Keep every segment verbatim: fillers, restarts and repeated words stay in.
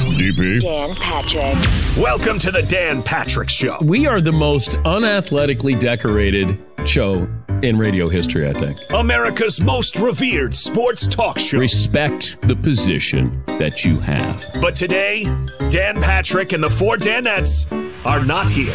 D P. Dan Patrick. Welcome to the Dan Patrick Show. We are the most unathletically decorated show in radio history, I think. America's most revered sports talk show. Respect the position that you have. But today, Dan Patrick and the four Danettes are not here.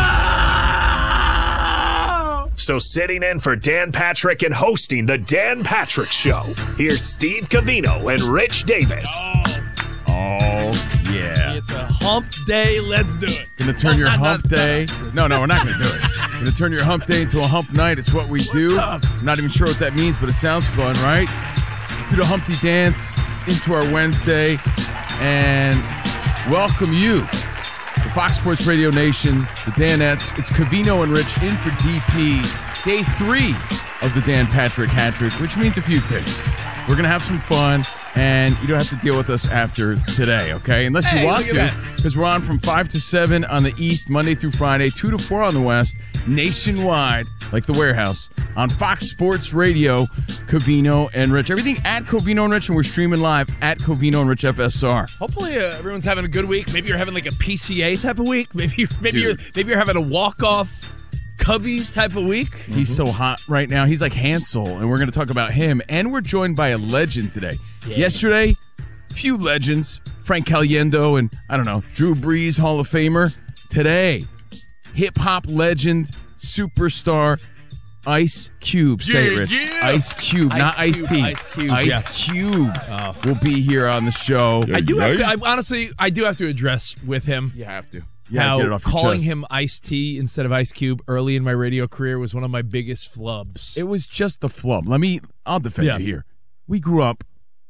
No! So sitting in for Dan Patrick and hosting the Dan Patrick Show, here's Steve Covino and Rich Davis. Oh. Oh, yeah. It's a hump day. Let's do it. Gonna turn your hump day. No, no, we're not gonna do it. Gonna turn your hump day into a hump night. It's what we do. up? I'm not even sure what that means, but it sounds fun, right? Let's do the Humpty Dance into our Wednesday and welcome you to Fox Sports Radio Nation, the Danettes. It's Covino and Rich in for D P. Day three of the Dan Patrick hat trick, which means a few things. We're gonna have some fun. And you don't have to deal with us after today, okay? Unless you Hey, want look at to, because we're on from five to seven on the East, Monday through Friday, two to four on the West, nationwide, like the warehouse, on Fox Sports Radio, Covino and Rich. Everything at Covino and Rich, and we're streaming live at Covino and Rich F S R. Hopefully uh, everyone's having a good week. Maybe you're having like a P C A type of week. Maybe maybe Dude. you're maybe you're having a walk-off Cubbies type of week. He's so hot right now. He's like Hansel, and we're going to talk about him. And we're joined by a legend today. Yeah. Yesterday, few legends, Frank Caliendo and, I don't know, Drew Brees, Hall of Famer. Today, hip-hop legend, superstar, Ice Cube. Say it, Yeah, Rich. yeah. Ice Cube, Ice not Ice Cube, T. Ice Cube, Ice yeah. Cube Oh. will be here on the show. I do have to, I, honestly, I do have to address with him You have to. Yeah, get it how off your calling chest. him Ice-T instead of Ice Cube early in my radio career was one of my biggest flubs. It was just the flub. Let me, I'll defend Yeah. you here. We grew up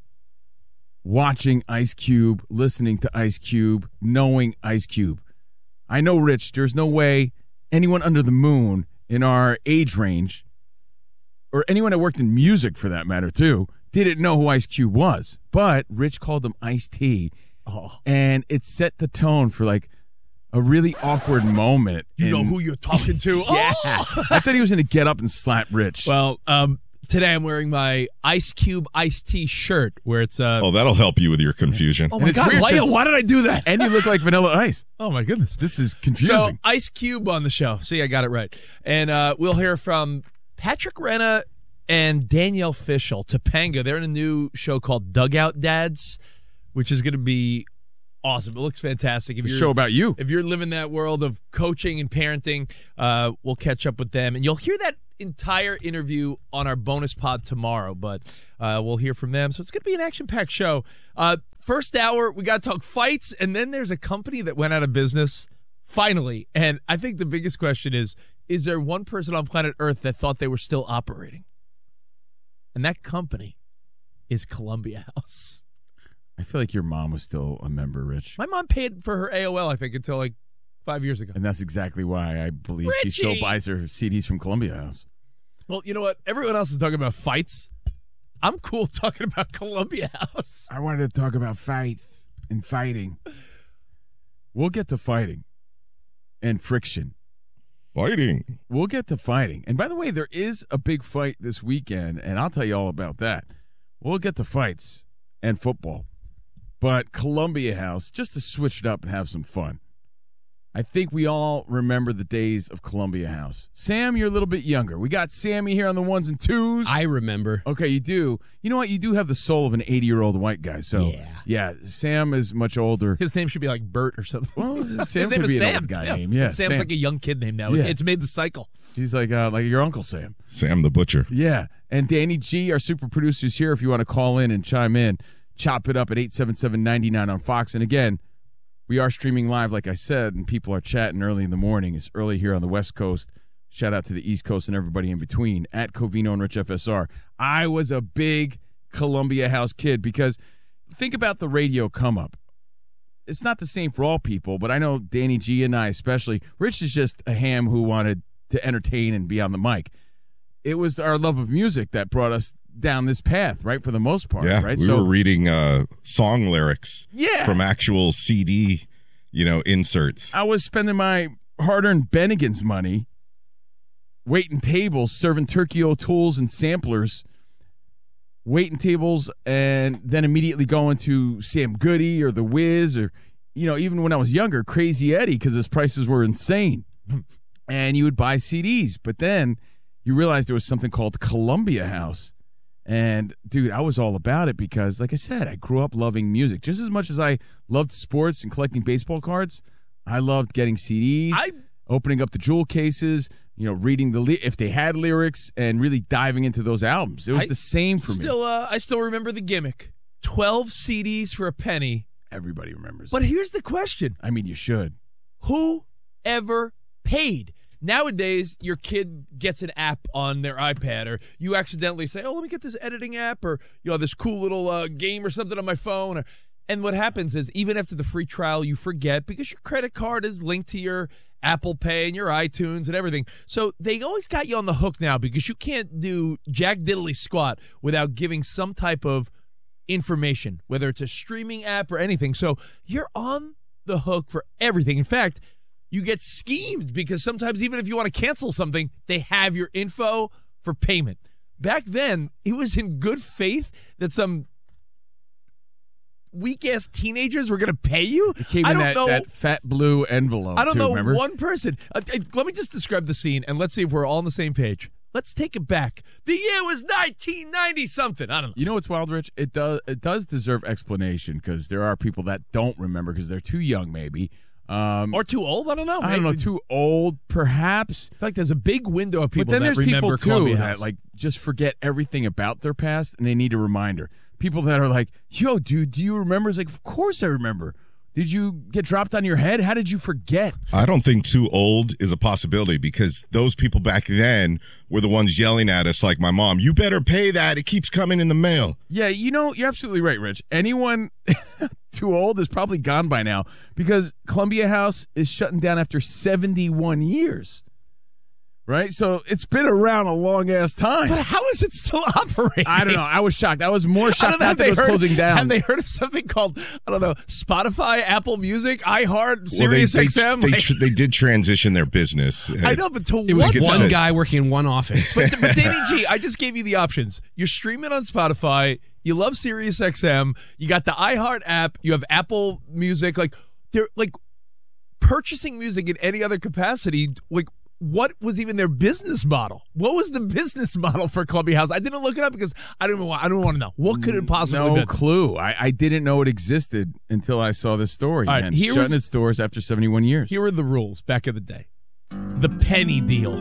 watching Ice Cube, listening to Ice Cube, knowing Ice Cube. I know, Rich, there's no way anyone under the moon in our age range, or anyone that worked in music for that matter too, didn't know who Ice Cube was. But Rich called him Ice-T, oh. and it set the tone for like a really awkward moment. You know in- who you're talking to? Yeah. Oh! I thought he was going to get up and slap Rich. Well, um, today I'm wearing my Ice Cube Ice-T shirt where it's uh Oh, that'll help you with your confusion. Oh And my it's god, weird why, 'cause- why did I do that? and you look like Vanilla Ice. Oh my goodness. This is So confusing. Ice Cube on the show. See, I got it right. And uh, we'll hear from Patrick Renna and Danielle Fishel, Topanga. They're in a new show called Dugout Dads, which is going to be awesome. It looks fantastic. If It's a you're, show about you. If you're living that world of coaching and parenting, uh, we'll catch up with them. And you'll hear that entire interview on our bonus pod tomorrow, but uh, we'll hear from them. So it's going to be an action-packed show. Uh, first hour, we got to talk fights, and then there's a company that went out of business, finally. And I think the biggest question is, is there one person on planet Earth that thought they were still operating? And that company is Columbia House. I feel like your mom was still a member, Rich. My mom paid for her A O L, I think, until like five years ago. And that's exactly why I believe she still Richie! buys her C Ds from Columbia House. Well, you know what? Everyone else is talking about fights. I'm cool talking about Columbia House. I wanted to talk about fight and fighting. We'll get to fighting and friction. Fighting. We'll get to fighting. And by the way, there is a big fight this weekend, and I'll tell you all about that. We'll get to fights and football. But Columbia House, just to switch it up and have some fun. I think we all remember the days of Columbia House. Sam, you're a little bit younger. We got Sammy here on the ones and twos. I remember. Okay, you do. You know what? You do have the soul of an eighty-year-old white guy. So, Yeah. yeah, Sam is much older. His name should be like Bert or something. Well, Sam His name could is be an Sam. old guy yeah. name. Yeah, Sam's Sam. like a young kid name now. Yeah. It's made the cycle. He's like uh, like your Uncle Sam. Sam the Butcher. Yeah. And Danny G, our super producer, is here if you want to call in and chime in. Chop it up at eight seven seven, nine nine on Fox. And again, we are streaming live, like I said, and people are chatting early in the morning. It's early here on the West Coast. Shout out to the East Coast and everybody in between at Covino and Rich F S R. I was a big Columbia House kid because think about the radio come up. It's not the same for all people, but I know Danny G and I especially. Rich is just a ham who wanted to entertain and be on the mic. It was our love of music that brought us down this path, right, for the most part, Yeah, right? we so, were reading uh, song lyrics yeah. from actual C D, you know, inserts. I was spending my hard-earned Bennigan's money waiting tables, serving Turkey O'Toole's and samplers waiting tables and then immediately going to Sam Goody or The Wiz or, you know, even when I was younger, Crazy Eddie, because his prices were insane. And you would buy C Ds. But then you realized there was something called Columbia House. And, dude, I was all about it because, like I said, I grew up loving music. Just as much as I loved sports and collecting baseball cards, I loved getting C Ds, I, opening up the jewel cases, you know, reading the li- if they had lyrics and really diving into those albums. It was I the same for still, me. Uh, I still remember the gimmick. twelve C Ds for a penny. Everybody remembers. But here's the question. I mean, you should. Who ever paid? Nowadays, your kid gets an app on their iPad, or you accidentally say, oh, let me get this editing app, or you know, this cool little uh, game or something on my phone. Or, and what happens is, even after the free trial, you forget because your credit card is linked to your Apple Pay and your iTunes and everything. So they always got you on the hook now because you can't do jack diddly squat without giving some type of information, whether it's a streaming app or anything. So you're on the hook for everything. In fact, you get schemed because sometimes even if you want to cancel something, they have your info for payment. Back then, it was in good faith that some weak-ass teenagers were going to pay you. It came I in don't that, know. that fat blue envelope, I don't too, know remember? one person. Uh, uh, let me just describe the scene, and let's see if we're all on the same page. Let's take it back. The year was nineteen ninety something. I don't know. You know what's wild, Rich? It does it does deserve explanation because there are people that don't remember because they're too young, maybe. Um, Or too old? I don't know. I don't know, Maybe. too old, perhaps. In fact, there's a big window of people but then that there's remember people, too, Columbia that, House. like, just forget everything about their past, and they need a reminder. People that are like, yo, dude, do you remember? It's like, of course I remember. Did you get dropped on your head? How did you forget? I don't think too old is a possibility because those people back then were the ones yelling at us like my mom, you better pay that. It keeps coming in the mail. Yeah, you know, you're absolutely right, Rich. Anyone too old is probably gone by now because Columbia House is shutting down after seventy-one years. Right? So it's been around a long-ass time. But how is it still operating? I don't know. I was shocked. I was more I shocked don't know that if it they was heard, closing down. Have they heard of something called, I don't know, Spotify, Apple Music, iHeart, Well, Sirius they, X M? They, Like, they, tr- they did transition their business. I know, but to It was what? Get one set. guy working in one office. But, but Danny G, I just gave you the options. You're streaming on Spotify. You love Sirius X M. You got the iHeart app. You have Apple Music. Like, they're like purchasing music in any other capacity. Like, what was even their business model? What was the business model for Columbia House? I didn't look it up because I don't even want. I don't want to know. What could it possibly no be? clue. I, I didn't know it existed until I saw this story. All right, man. here Shutting was- its doors after seventy-one years. Here were the rules back in the day. The penny deal.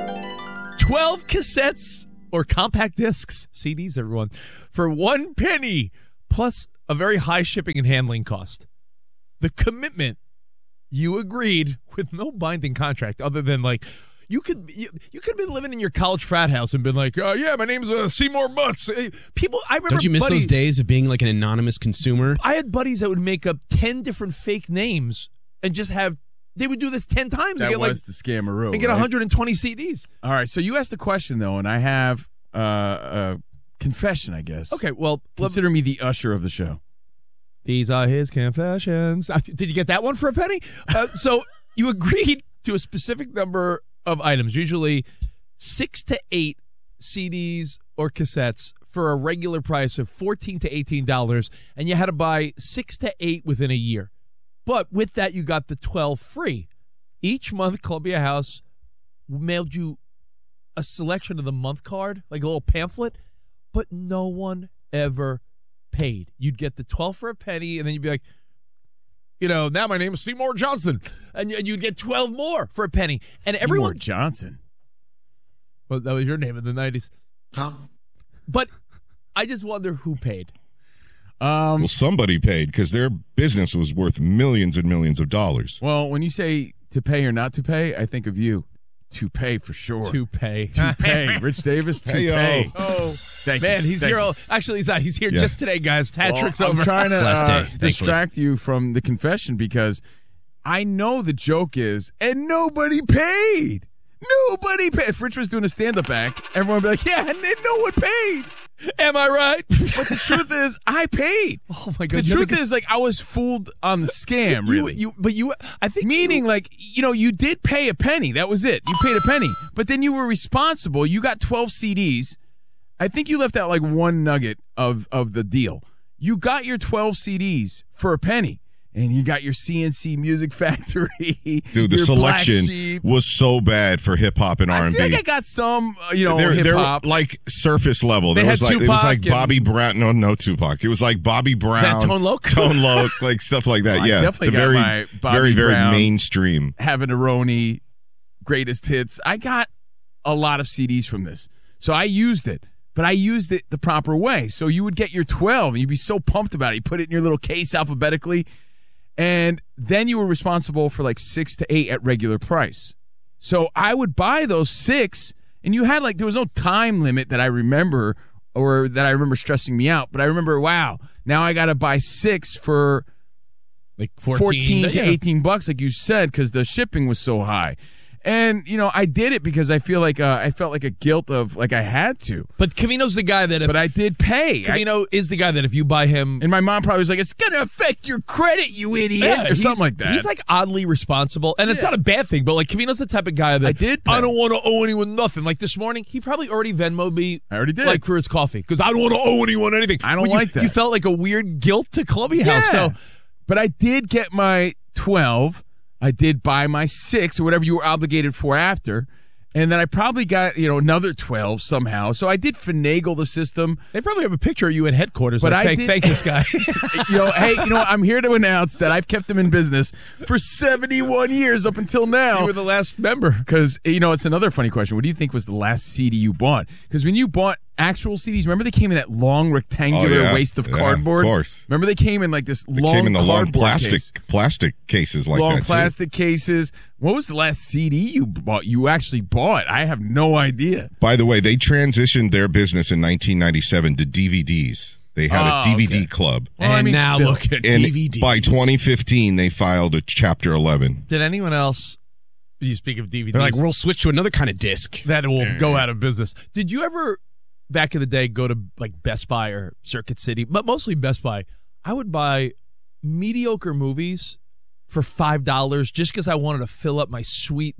twelve cassettes or compact discs, C Ds, everyone, for one penny, plus a very high shipping and handling cost. The commitment, you agreed with no binding contract other than like, you could you, you could have been living in your college frat house and been like, oh, yeah, my name's uh, Seymour Butts. Uh, People, I remember Don't you miss buddies, those days of being like an anonymous consumer? I had buddies that would make up ten different fake names and just have, they would do this ten times that and get was like, the scammeroo. and get right? one hundred twenty C Ds. All right, so you asked the question, though, and I have uh, a confession, I guess. Okay, well, Consider me the usher of the show. these are his confessions. Uh, Did you get that one for a penny? Uh, so you agreed to a specific number of items, usually six to eight C Ds or cassettes for a regular price of fourteen to eighteen dollars, and you had to buy six to eight within a year. But with that, you got the twelve free. Each month, Columbia House mailed you a selection of the month card, like a little pamphlet, but no one ever paid. You'd get the twelve for a penny, and then you'd be like, you know, now my name is Seymour Johnson, and and you'd get twelve more for a penny. And Seymour everyone, Johnson. well, that was your name in the nineties. Huh? But I just wonder who paid. Um, Well, somebody paid because their business was worth millions and millions of dollars. well, when you say to pay or not to pay, I think of you. To pay for sure. To pay. To pay. Rich Davis, to Hey-o. pay. Oh, Thank man, you. he's Thank here. you. All, actually, he's not. He's here Yeah. just today, guys. Hat Well, trick's I'm over. trying to It's last uh, day, thankfully. distract you from the confession because I know the joke is, and nobody paid. Nobody paid. If Rich was doing a stand-up act, everyone would be like, yeah, and then no one paid. Am I right? But the truth is, I paid. Oh my The God! you're truth the- is, like, I was fooled on the scam, you, really. you, but you, I think, Meaning, you, like, you know, you did pay a penny. That was it. You paid a penny. But then you were responsible. You got twelve C Ds. I think you left out like one nugget of, of the deal. You got your twelve C Ds for a penny. And you got your C N C Music Factory. Dude, the your selection Black Sheep. was so bad for hip hop and R and B. I feel like I got some, uh, you know, they're, hip they're hop. like surface level. They There had was like it was Tupac like and- Bobby Brown. No, no Tupac. It was like Bobby Brown, Tone Loc? Tone Loc, like stuff like that. Well, I yeah, definitely the got very, my Bobby very, very Brown. mainstream. Havanaroni, greatest hits. I got a lot of C Ds from this. So I used it, but I used it the proper way. So you would get your twelve, and you'd be so pumped about it. You put it in your little case alphabetically, and then you were responsible for like six to eight at regular price. So I would buy those six, and you had like, there was no time limit that I remember or that I remember stressing me out. But I remember, wow, now I got to buy six for Like fourteen, fourteen, to yeah. eighteen bucks, like you said, because the shipping was so high. And, you know, I did it because I feel like uh, I felt like a guilt of like I had to. But Camino's the guy that if But I did pay. I- Camino is the guy that if you buy him, and my mom probably was like, it's going to affect your credit, you idiot, yeah, or he's- something like that. He's like oddly responsible, and it's Yeah. not a bad thing. But like Camino's the type of guy that I did pay. I don't want to owe anyone nothing. Like this morning, he probably already Venmo'd me. I already did. like for his coffee because I don't want to owe anyone anything. I don't Well, you- like that. You felt like a weird guilt to Columbia yeah. House. So But I did get my twelve. I did buy my six or whatever you were obligated for after. And then I probably got, you know, another twelve somehow. So I did finagle the system. they probably have a picture of you at headquarters. But like, I thank, did- thank this guy. you know, hey, you know, what? I'm here to announce that I've kept them in business for seventy-one years up until now. You were the last member. Because, you know, it's another funny question. What do you think was the last C D you bought? Because when you bought actual C Ds, remember they came in that long rectangular Oh, yeah. waste of Yeah, cardboard? of course. Remember they came in like this They long came in the long cardboard plastic case? plastic cases like long that. too. plastic cases. What was the last C D you bought? You actually bought? I have no idea. By the way, they transitioned their business in nineteen ninety-seven to D V Ds. They had Oh, a D V D okay. club. Well, I and mean, now still. look at And D V Ds. by twenty fifteen, they filed a Chapter eleven. Did anyone else? You speak of D V Ds. They're like, we'll switch to another kind of disc. that will go out of business. Did you ever, back in the day, go to like Best Buy or Circuit City, but mostly Best Buy? I would buy mediocre movies for five dollars just because I wanted to fill up my sweet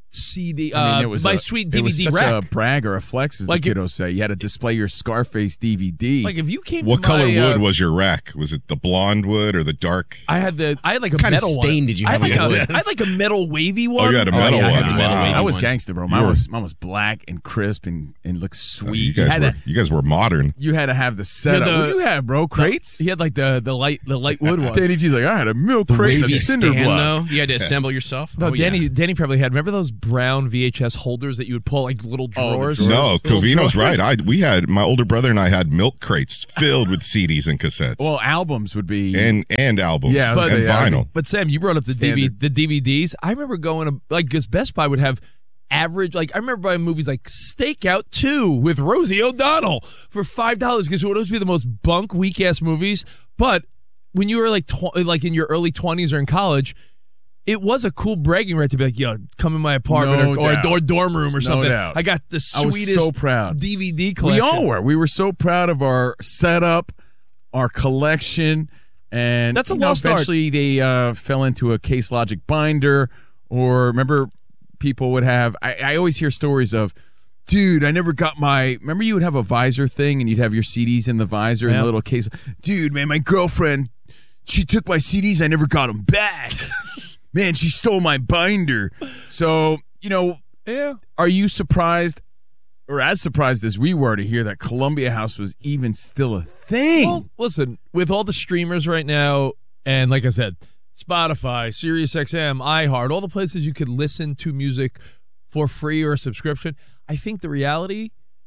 C D, uh, I mean, it was my a, sweet it D V D was such rack. a brag or a flex, as Like the it- kiddos say. You had to display your Scarface D V D. Like if you came What to color my, wood uh, was your rack? Was it the blonde wood or the dark? I had the I had like a What kind of metal stain one. did you I had have like on a, your I had like a metal wavy one. Oh, you had a Oh, metal yeah, I had one. the metal Wow. wavy I was one. gangster, bro. You Mine were- was, mine was black and crisp and, and looked Oh, sweet. you guys had were to, you guys were modern. you had to have the setup. the- what do you have, bro? Crates? He had like the the light the light wood one. Danny G's like, I had a milk The crate and a wavy cinder stand, block. though. You had to assemble yourself. No, Oh, yeah. Danny Danny probably had. Remember those brown V H S holders that you would pull like little Oh, the drawers? drawers. No, Little Covino's drawers. right. I we had my older brother and I had milk crates filled with C Ds and cassettes Well, albums would be. and and albums Yeah, I was and gonna say, vinyl. But Sam, you brought up the D V D, Standard. the D V Ds. I remember going to like because Best Buy would have average like I remember buying movies like Stakeout two with Rosie O'Donnell for five dollars because it would always be the most bunk weak ass movies. But when you were like tw- like in your early twenties or in college, it was a cool bragging right to be like, yo, come in my apartment No or, or, doubt. or dorm room or something. doubt. I got the I was sweetest so proud. D V D we collection. all were. We were so proud of our setup, our collection, and That's a you know, lost art. eventually they uh, fell into a Case Logic binder. Or remember, people would have. I, I always hear stories of, dude, I never got my. Remember, you would have a visor thing, and you'd have your C Ds in the visor in Yeah. the little case. Dude, man, my girlfriend, she took my C Ds. I never got them back. Man, she stole my binder. So you know, Yeah. are you surprised, or as surprised as we were to hear that Columbia House was even still a thing? Well, listen, with all the streamers right now, and like I said, Spotify, SiriusXM, iHeart, all the places you could listen to music for free or a subscription, I think the reality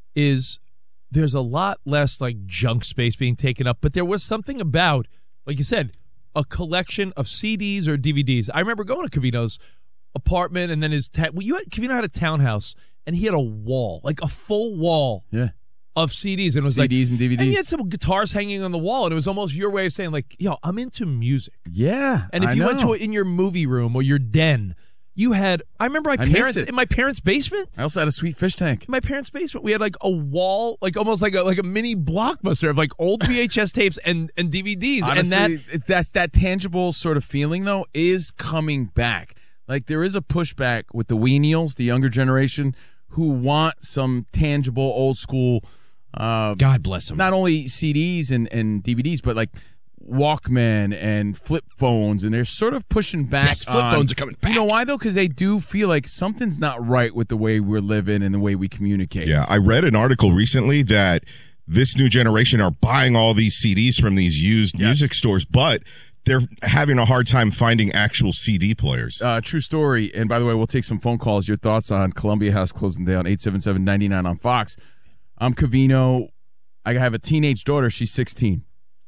is there's a lot less like junk space being taken up, but there was something about, like you said, a collection of C Ds or D V Ds. I remember going to Covino's apartment and then his ta- well, you had, Covino had a townhouse and he had a wall, like a full wall yeah, of C Ds, and it was C like Ds and D V Ds. and you had some guitars hanging on the wall, and it was almost your way of saying, like, yo, I'm into music. yeah. And if I you went to know. it in your movie room or your den, you had. I remember my I miss parents it. in my parents' basement. I also had a sweet fish tank. In my parents' basement, we had like a wall, like almost like a like a mini Blockbuster of like old V H S tapes and and D V Ds, Honestly, and that it- that's that tangible sort of feeling though is coming back. Like there is a pushback with the weenials, the younger generation, who want some tangible old school uh, God bless him. not only C Ds and, and D V Ds, but like Walkman and flip phones, and they're sort of pushing back. Yes, flip on, phones are coming back. You know why though? Because they do feel like something's not right with the way we're living and the way we communicate. Yeah, I read an article recently that this new generation are buying all these C Ds from these used Yes. music stores, but they're having a hard time finding actual C D players. Uh, true story. And by the way, we'll take some phone calls. Your thoughts on Columbia House closing down, eight seven seven, nine nine on Fox. I'm Covino. I have a teenage daughter. She's sixteen.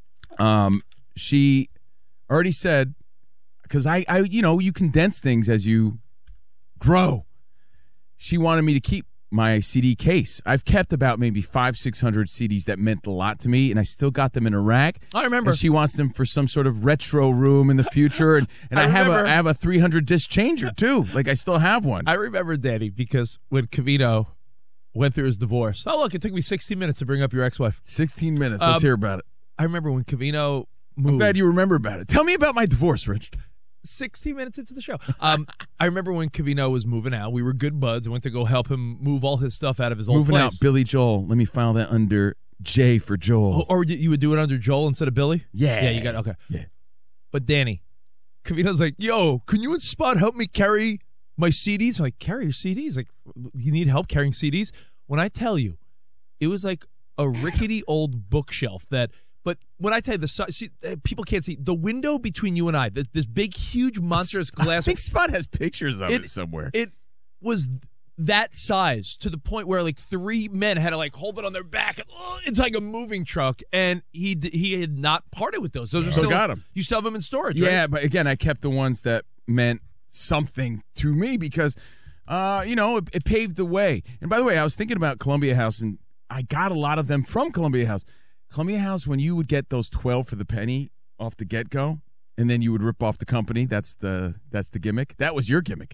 Um, she already said, because I, I, you know, you condense things as you grow. She wanted me to keep my C D case. I've kept about maybe five, six hundred C Ds that meant a lot to me, and I still got them in a rack. I remember. And she wants them for some sort of retro room in the future, and, and I, I have a remember. I have a three hundred disc changer too. Like I still have one. I remember, Danny, because when Covino went through his divorce. Oh, look, it took me sixteen minutes to bring up your ex-wife. Sixteen minutes. Let's Um, hear about it. I remember when Covino moved. I'm glad you remember about it. Tell me about my divorce, Rich. sixteen minutes into the show. Um, I remember when Covino was moving out. We were good buds. I went to go help him move all his stuff out of his old Moving out, place. Billy Joel. Let me file that under J for Joel. Oh, or you would do it under Joel instead of Billy? Yeah. Yeah, you got okay. Yeah. But Danny, Covino's like, yo, can you and Spot help me carry my C Ds? I'm like, carry your C Ds? Like, you need help carrying C Ds? When I tell you, it was like a rickety old bookshelf that, but when I tell you the size, see, uh, people can't see the window between you and I, this, this big, huge, monstrous glass. I think Spot has pictures of it, It- somewhere. It was that size to the point where like three men had to like hold it on their back. And, oh, it's like a moving truck, and he d- he had not parted with those. Those are Still still got 'em. You still have them in storage, Yeah, right? but again, I kept the ones that meant something to me because, uh, you know, it, it paved the way. And by the way, I was thinking about Columbia House, and I got a lot of them from Columbia House. Columbia House, when you would get those twelve for the penny off the get-go, and then you would rip off the company, that's the that's the gimmick. That was your gimmick.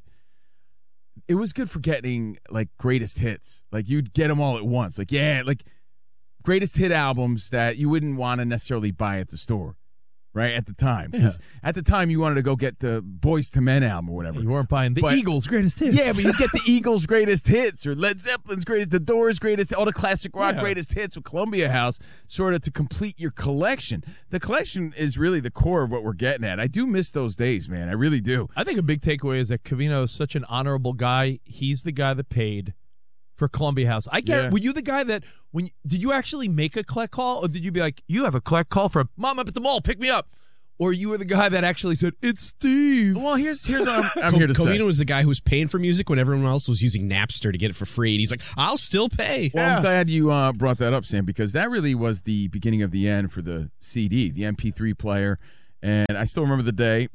It was good for getting, like, greatest hits. Like, you'd get them all at once. Like, yeah, like, greatest hit albums that you wouldn't want to necessarily buy at the store, right, at the time. Because at the time, you wanted to go get the Boys to Men album or whatever. You weren't buying the But- Eagles' greatest hits. Yeah, but you get the Eagles' greatest hits or Led Zeppelin's greatest, the Doors' greatest, all the classic rock Yeah. greatest hits with Columbia House, sort of to complete your collection. The collection is really the core of what we're getting at. I do miss those days, man. I really do. I think a big takeaway is that Covino is such an honorable guy. He's the guy that paid for Columbia House. I get. Yeah. Were you the guy that when did you actually make a collect call, or did you be like, you have a collect call from Mom up at the mall, pick me up, or you were the guy that actually said it's Steve? Well, here's here's what I'm, I'm Co- here to Covino say. was the guy who was paying for music when everyone else was using Napster to get it for free. And he's like, I'll still pay. Well, I'm glad you uh, brought that up, Sam, because that really was the beginning of the end for the C D, the M P three player. And I still remember the day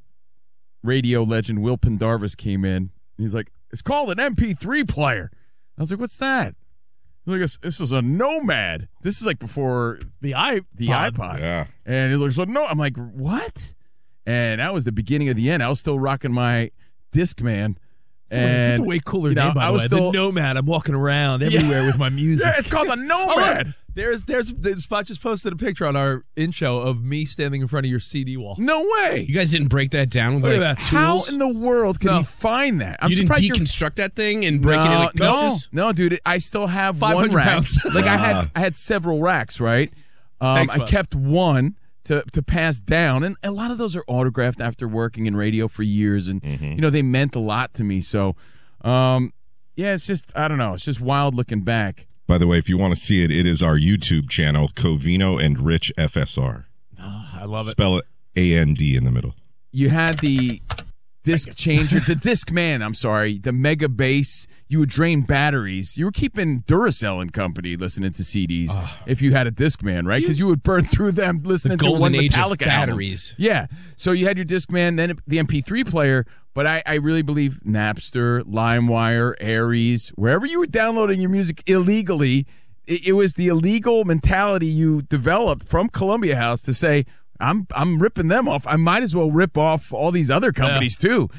radio legend Will Pendarvis came in. And he's like, it's called an M P three player. I was like, what's that? He's like, this- this is a Nomad. This is like before The i the pod. iPod. Yeah. And he looks like, no. I'm like, what? And that was the beginning of the end. I was still rocking my Discman. That's a way- that's a And, way cooler you know, name, by I the was way. still- the Nomad. I'm walking around everywhere with my music. Yeah, it's called the Oh, look, Nomad. there's there's the Spot just posted a picture on our in show of me standing in front of your C D wall. No way. You guys didn't break that down with Look at like that. How tools? in the world can No. he find that? I'm you didn't surprised you're- deconstruct that thing and break it in no, like pieces? no, no, dude. I still have five one hundred rack. pounds. Like I had, I had several racks, right? Um, Thanks, I bud. kept one to to pass down, and a lot of those are autographed after working in radio for years, and you know they meant a lot to me. So, um, yeah, it's just I don't know. It's just wild looking back. By the way, if you want to see it, it is our YouTube channel, Covino and Rich F S R. I love it. Spell it A N D in the middle. You had the disc changer, the disc man. I'm sorry, the mega bass. You would drain batteries. You were keeping Duracell and company listening to C Ds if you had a disc man, right? Because you would burn through them listening The to one golden age of Metallica album. batteries. Yeah. So you had your disc man, then the M P three player. But I, I really believe Napster, LimeWire, Aries, wherever you were downloading your music illegally, it, it was the illegal mentality you developed from Columbia House to say, I'm I'm ripping them off. I might as well rip off all these other companies too.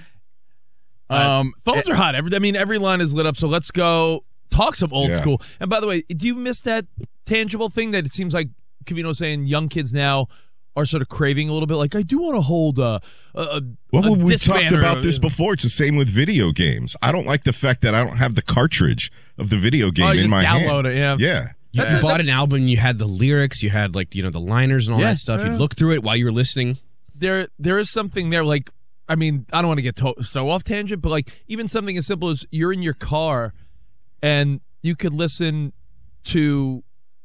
Um, Phones are hot. Every, I mean, every line is lit up. So let's go talk some old Yeah. school. And by the way, do you miss that tangible thing that it seems like Covino's saying young kids now are sort of craving a little bit? Like, I do want to hold a, a, a Well, a we Discman talked or about a- this before. It's the same with video games. I don't like the fact that I don't have the cartridge of the video game Oh, you in just my download hand. it, yeah. Yeah. You That's a- bought that's- an album, you had the lyrics, you had like, you know, the liners and all Yeah. that stuff. Yeah. You'd look through it while you were listening. there there is something there, like, I mean, I don't want to get to- so off tangent, but like even something as simple as you're in your car and you could listen to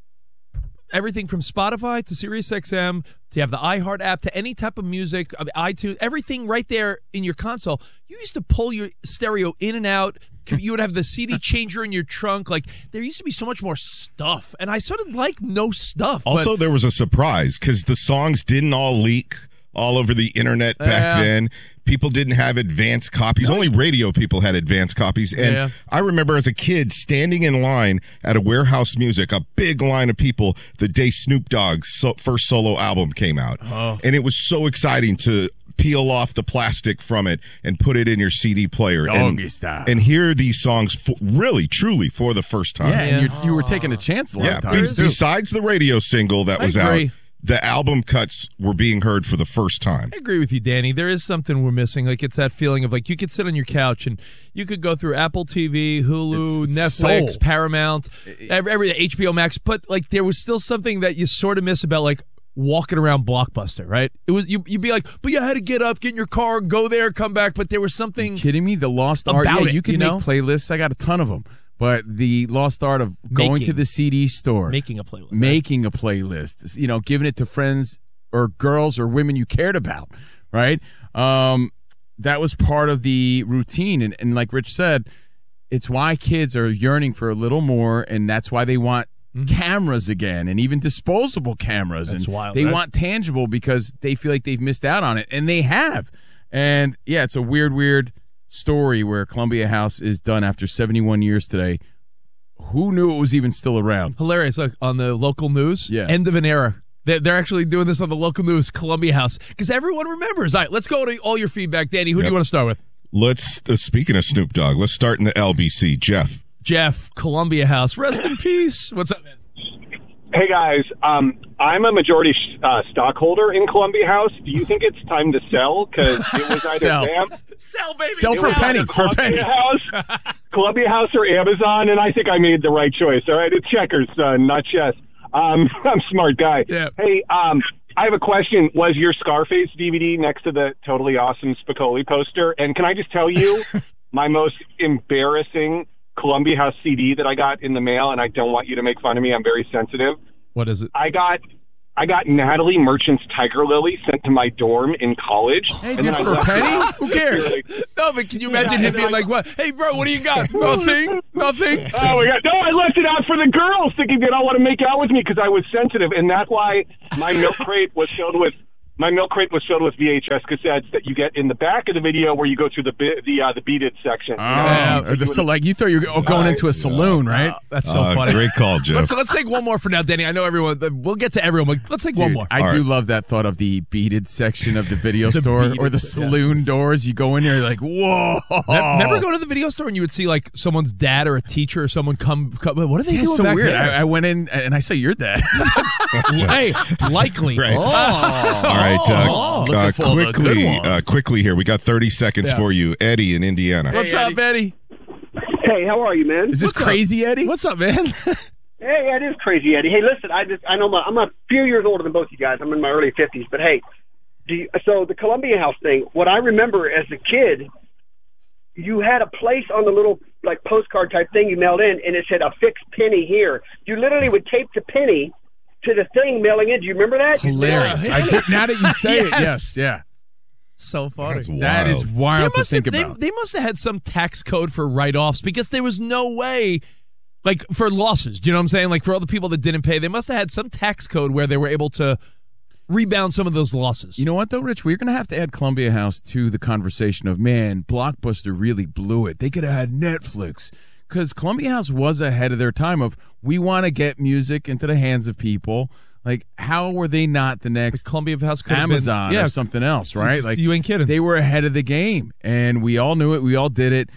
everything from Spotify to Sirius X M to have the iHeart app to any type of music, uh, iTunes, everything right there in your console. You used to pull your stereo in and out. You would have the C D changer in your trunk. Like, there used to be so much more stuff, and I sort of like no stuff. but- Also, there was a surprise because the songs didn't all leak all over the internet back Yeah. then. People didn't have advanced copies. Only radio people had advanced copies. And Yeah. I remember as a kid standing in line at a Warehouse Music, a big line of people, the day Snoop Dogg's so- first solo album came out. Oh. And it was so exciting to peel off the plastic from it and put it in your C D player and, Doggy style. and hear these songs for, really, truly for the first time. Yeah, and you you were taking a chance a lot Yeah, of times. be- besides the radio single that I was agree. out, the album cuts were being heard for the first time. I agree with you, Danny. There is something we're missing. Like, it's that feeling of like you could sit on your couch and you could go through Apple T V, Hulu, It's Netflix, soul. Paramount, every, every H B O Max. But like, there was still something that you sort of miss about like walking around Blockbuster, right? It was you. You'd be like, but you had to get up, get in your car, go there, come back. But there was something. Kidding me? The lost art. About Yeah, it, you can you make know? playlists. I got a ton of them. But the lost art of going Making. to the C D store, Making a playlist. making a playlist, you know, giving it to friends or girls or women you cared about, right? Um, that was part of the routine. And, and like Rich said, it's why kids are yearning for a little more, and that's why they want cameras again, and even disposable cameras. That's and wild, they right? want tangible because they feel like they've missed out on it, and they have. And yeah, it's a weird, weird story where Columbia House is done after seventy-one years today. Who knew it was even still around? Hilarious. Look, on the local news, Yeah. end of an era. They're, they're actually doing this on the local news, Columbia House, because everyone remembers. All right, let's go to all your feedback. Danny, who do Yep. you want to start with? Let's, uh, speaking of Snoop Dogg, let's start in the L B C. Jeff. Jeff, Columbia House. Rest in peace. What's up, man? Hey guys, um, I'm a majority uh, stockholder in Columbia House. Do you think it's time to sell? Because it was either Sell. them, Sell, baby. Sell it for a was penny, either for a penny. Columbia House, Columbia House or Amazon, and I think I made the right choice. All right, it's checkers, son, not chess. Um, I'm a smart guy. Yeah. Hey, um, I have a question. Was your Scarface D V D next to the Totally Awesome Spicoli poster? And can I just tell you my most embarrassing Columbia House C D that I got in the mail, and I don't want you to make fun of me. I'm very sensitive. What is it? I got I got Natalie Merchant's Tiger Lily sent to my dorm in college. Hey, and dude, then I for a left it penny? out. Who cares? Like, No, but can you imagine Yeah, him and being I- like, "What? Hey, bro, what do you got? Nothing, nothing." Oh my God! No, I left it out for the girls, thinking they'd all want to make out with me because I was sensitive, and that's why my milk crate was filled with my milk crate was filled with V H S cassettes that you get in the back of the video where you go through the bi- the uh, the beaded section. Oh, You know? or the, so like you thought you were go- going into a saloon, right? Oh, that's so Uh, funny. Great call, Jeff. Let's let's take one more for now, Danny. I know everyone. We'll get to everyone, but let's take one Dude, more. I All do right. love that thought of the beaded section of the video store beaded or the section. saloon doors. You go in there, you're like, whoa. Ne- Never go to the video store and you would see like someone's dad or a teacher or someone come. come what are they Yeah, doing so back weird. there? I, I went in and I saw your dad. hey, likely. Right. Oh. All right, uh, Looking uh, for the good quickly, one. uh, quickly here. We got thirty seconds Yeah. for you, Eddie in Indiana. What's up, Eddie? Hey, how are you, man? Is this What's up? crazy, Eddie? What's up, man? Hey, it is crazy, Eddie. Hey, listen, I just I know my, I'm a few years older than both you guys. I'm in my early fifties, but hey, do you, so the Columbia House thing. What I remember as a kid, you had a place on the little like postcard type thing you mailed in, and it said a fixed penny here. You literally would tape the penny to the thing mailing in. Do you remember that? Hilarious. I do, now that you say it, Yes. yes, yeah. So funny. That's wild. That is They wild to must, think have, they, about. they must have had some tax code for write-offs because there was no way, like for losses. Do you know what I'm saying? Like for all the people that didn't pay, they must have had some tax code where they were able to rebound some of those losses. You know what, though, Rich? We're going to have to add Columbia House to the conversation of, man, Blockbuster really blew it. They could have had Netflix. Because Columbia House was ahead of their time of, we want to get music into the hands of people. Like, how were they not the next Columbia House could have Amazon been, yeah, or something else, right? Like, you ain't kidding. they were ahead of the game, and we all knew it. We all did it.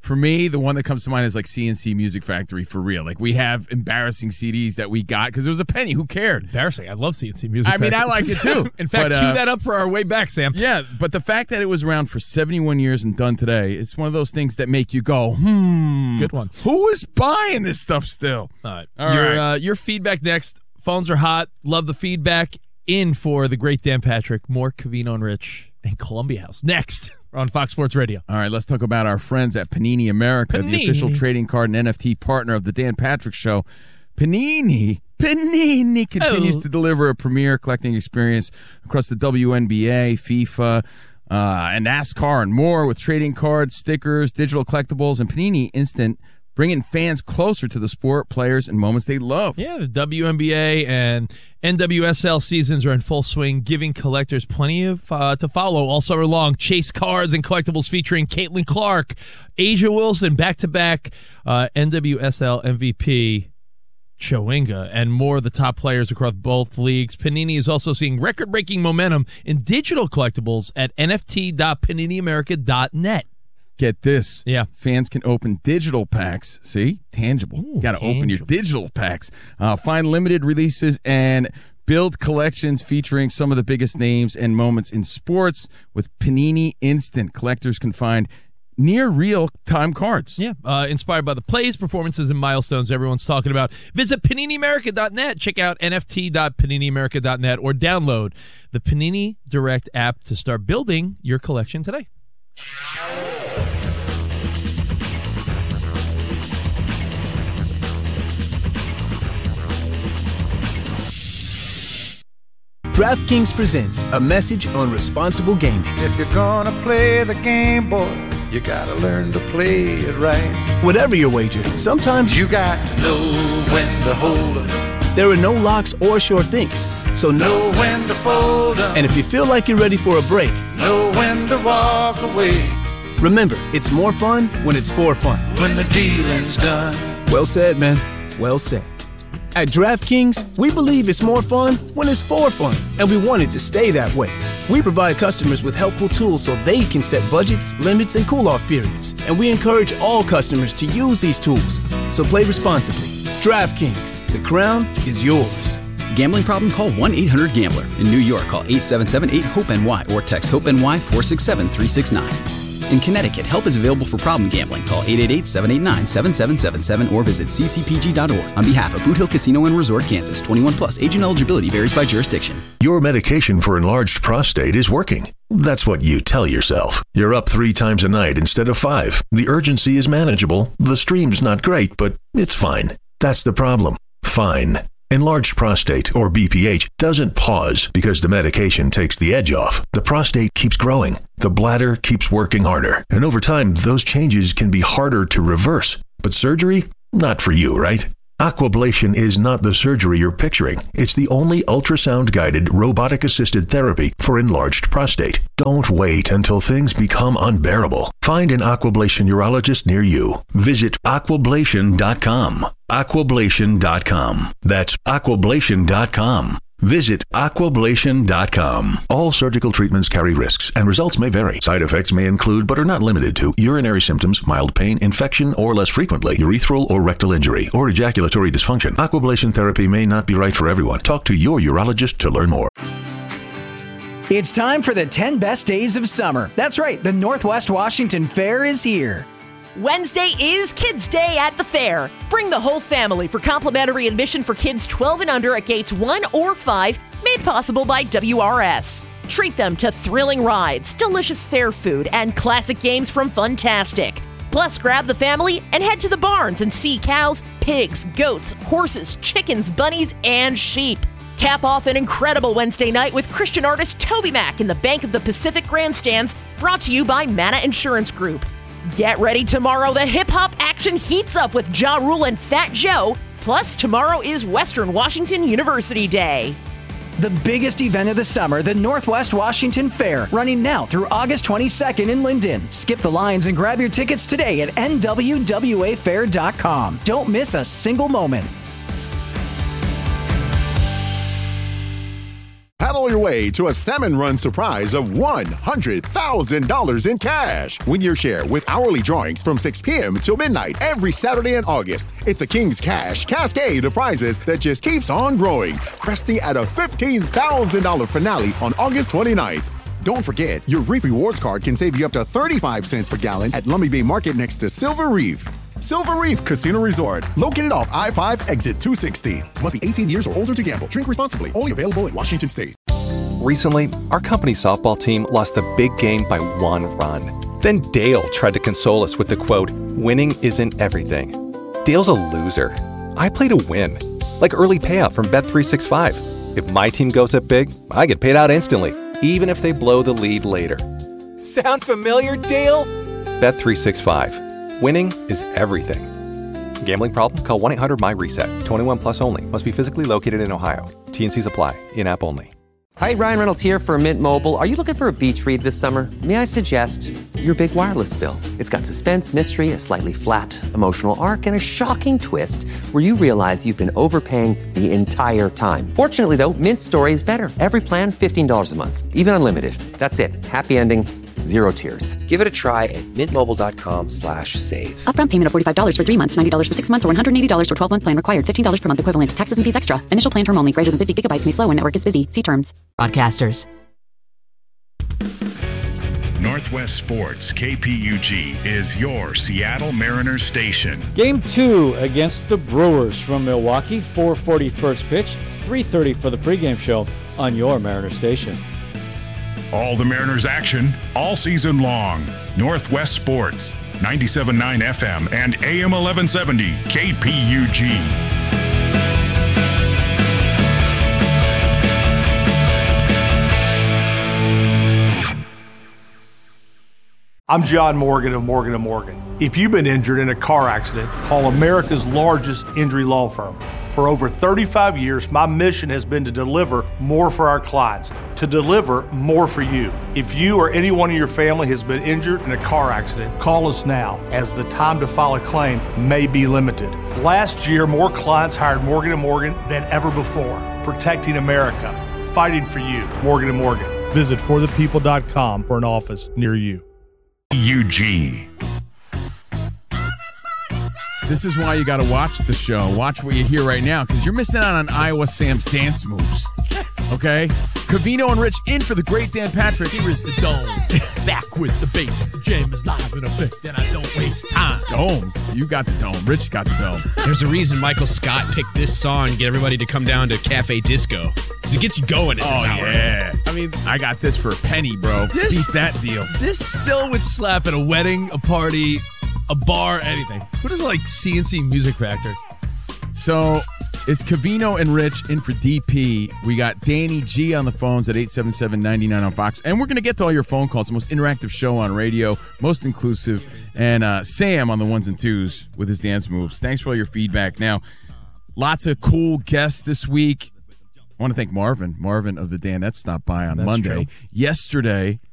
For me, the one that comes to mind is like C N C Music Factory for real. Like we have embarrassing C Ds that we got because it was a penny. Who cared? Embarrassing. I love C N C Music I mean, Factory. I like it too. In fact, but, uh, cue that up for our way back, Sam. Yeah, but the fact that it was around for seventy-one years and done today, it's one of those things that make you go, hmm. Good one. Who is buying this stuff still? All right. All your, right. Uh, your feedback next. Phones are hot. Love the feedback. In for the great Dan Patrick. More Covino and Rich and Columbia House. Next on Fox Sports Radio. All right, let's talk about our friends at Panini America, Panini. the official trading card and N F T partner of the Dan Patrick Show. Panini, Panini continues Oh. to deliver a premier collecting experience across the W N B A, FIFA, uh, and NASCAR and more with trading cards, stickers, digital collectibles, and Panini Instant, bringing fans closer to the sport, players, and moments they love. Yeah, the W N B A and N W S L seasons are in full swing, giving collectors plenty of uh, to follow all summer long. Chase cards and collectibles featuring Caitlin Clark, Asia Wilson, back-to-back uh, N W S L M V P Chowinga, and more of the top players across both leagues. Panini is also seeing record-breaking momentum in digital collectibles at N F T dot panini america dot net. Get this. Yeah. Fans can open digital packs. See? Tangible. Ooh, Got to open your tangible. digital packs. Uh, find limited releases and build collections featuring some of the biggest names and moments in sports with Panini Instant. Collectors can find near real-time cards. Yeah, uh, inspired by the plays, performances, and milestones everyone's talking about. Visit panini america dot net, check out N F T dot panini america dot net, or download the Panini Direct app to start building your collection today. DraftKings presents a message on responsible gaming. If you're gonna play the game, boy, you gotta learn to play it right. Whatever your wager, sometimes You got to know when to hold 'em, there are no locks or sure things. So know know. when to fold 'em, And if you feel like you're ready for a break, know when to walk away remember, it's more fun when it's for fun. when the dealing's done. Well said, man. Well said. At DraftKings, we believe it's more fun when it's for fun, and we want it to stay that way. We provide customers with helpful tools so they can set budgets, limits, and cool-off periods, and we encourage all customers to use these tools. So play responsibly. DraftKings, the crown is yours. Gambling problem? Call one eight hundred gambler. In New York, call eight seven seven eight hope N Y or text HOPE-NY four six seven three six nine. In Connecticut, help is available for problem gambling. Call eight eight eight seven eight nine seven seven seven seven or visit c c p g dot org. On behalf of Boot Hill Casino and Resort, Kansas, twenty-one plus, age and eligibility varies by jurisdiction. Your medication for enlarged prostate is working. That's what you tell yourself. You're up three times a night instead of five. The urgency is manageable. The stream's not great, but it's fine. That's the problem. Fine. Enlarged prostate, or B P H, doesn't pause because the medication takes the edge off. The prostate keeps growing. The bladder keeps working harder. And over time, those changes can be harder to reverse. But surgery? Not for you, right? Aquablation is not the surgery you're picturing. It's the only ultrasound-guided, robotic-assisted therapy for enlarged prostate. Don't wait until things become unbearable. Find an Aquablation urologist near you. Visit aquablation dot com. aquablation dot com. That's aquablation dot com. Visit aquablation dot com. All surgical treatments carry risks, and results may vary. Side effects may include, but are not limited to, urinary symptoms, mild pain, infection, or less frequently, urethral or rectal injury, or ejaculatory dysfunction. Aquablation therapy may not be right for everyone. Talk to your urologist to learn more. It's time for the ten best days of summer. That's right, the Northwest Washington Fair is here. Wednesday is Kids Day at the fair. Bring the whole family for complimentary admission for kids twelve and under at gates one or five, made possible by W R S. Treat them to thrilling rides, delicious fair food, and classic games from Funtastic. Plus, grab the family and head to the barns and see cows, pigs, goats, horses, chickens, bunnies, and sheep. Cap off an incredible Wednesday night with Christian artist Toby Mac in the Bank of the Pacific Grandstands, brought to you by Mana Insurance Group. Get ready tomorrow. The hip-hop action heats up with Ja Rule and Fat Joe. Plus, tomorrow is Western Washington University Day. The biggest event of the summer, the Northwest Washington Fair, running now through August twenty-second in Linden. Skip the lines and grab your tickets today at N W W A fair dot com. Don't miss a single moment. paddle your way to a Salmon Run surprise of one hundred thousand dollars in cash. Win your share with hourly drawings from six p.m. till midnight every Saturday in August. It's a King's Cash cascade of prizes that just keeps on growing, cresting at a fifteen thousand dollars finale on August twenty-ninth. Don't forget, your Reef Rewards card can save you up to thirty-five cents per gallon at Lummi Bay Market next to Silver Reef. Silver Reef Casino Resort, located off I five, exit two sixty. Must be eighteen years or older to gamble. Drink responsibly. Only available in Washington State. Recently, our company softball team lost the big game by one run. Then Dale tried to console us with the quote, "Winning isn't everything." Dale's a loser. I play to win. Like early payout from Bet three sixty-five. If my team goes up big, I get paid out instantly, even if they blow the lead later. Sound familiar, Dale? Bet three sixty-five. Winning is everything. Gambling problem? Call one eight hundred M Y reset. twenty-one plus only. Must be physically located in Ohio. T N Cs apply. In-app only. Hi, Ryan Reynolds here for Mint Mobile. Are you looking for a beach read this summer? May I suggest your big wireless bill? It's got suspense, mystery, a slightly flat, emotional arc, and a shocking twist where you realize you've been overpaying the entire time. Fortunately, though, Mint's story is better. Every plan, fifteen dollars a month. Even unlimited. That's it. Happy ending. Zero tears. Give it a try at mintmobile.com slash save. Upfront payment of forty-five dollars for three months, ninety dollars for six months, or one hundred eighty dollars for twelve-month plan required. fifteen dollars per month equivalent. Taxes and fees extra. Initial plan term only. Greater than fifty gigabytes may slow when network is busy. See terms. Broadcasters. Northwest Sports K P U G is your Seattle Mariners station. Game two against the Brewers from Milwaukee. four forty first pitch, three thirty for the pregame show on your Mariners station. All the Mariners action, all season long. Northwest Sports, ninety-seven point nine F M and A M eleven seventy K P U G. I'm John Morgan of Morgan and Morgan. If you've been injured in a car accident, call America's largest injury law firm. For over thirty-five years, my mission has been to deliver more for our clients, to deliver more for you. If you or anyone in your family has been injured in a car accident, call us now, as the time to file a claim may be limited. Last year, more clients hired Morgan and Morgan than ever before, protecting America, fighting for you. Morgan and Morgan. Visit for the people dot com for an office near you. U G. This is why you got to watch the show. Watch what you hear right now, because you're missing out on Iowa Sam's dance moves. Okay? Covino and Rich in for the great Dan Patrick. Here is the dome. Back with the bass. The jam is live in effect, and I don't waste time. Dome. You got the dome. Rich got the dome. There's a reason Michael Scott picked this song to get everybody to come down to Cafe Disco. Because it gets you going at this oh, hour. Yeah. I mean, I got this for a penny, bro. This, Beat that deal. This still would slap at a wedding, a party, a bar, anything. Who does like C N C Music Factor? So it's Covino and Rich in for D P. We got Danny G on the phones at eight seven seven, nine nine on Fox. And we're going to get to all your phone calls. The most interactive show on radio, most inclusive. And uh, Sam on the ones and twos with his dance moves. Thanks for all your feedback. Now, lots of cool guests this week. I want to thank Marvin. Marvin of the Danettes stopped by on That's Monday. True. Yesterday,